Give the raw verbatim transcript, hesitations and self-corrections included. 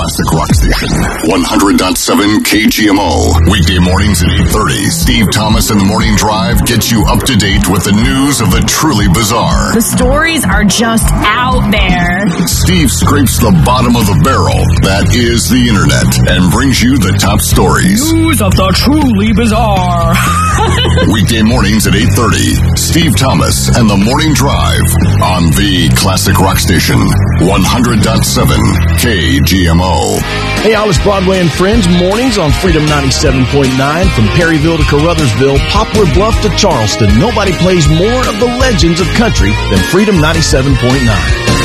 Classic Rock Station, one hundred point seven K G M O. Weekday mornings at eight thirty. Steve Thomas and the Morning Drive gets you up to date with the news of the truly bizarre. The stories are just out there. Steve scrapes the bottom of the barrel, that is the internet, and brings you the top stories. News of the truly bizarre. Weekday mornings at eight thirty. Steve Thomas and the Morning Drive on the Classic Rock Station, one hundred point seven K G M O. Hey, I was Broadway and Friends mornings on Freedom ninety-seven point nine. From Perryville to Caruthersville, Poplar Bluff to Charleston, nobody plays more of the legends of country than Freedom ninety-seven point nine.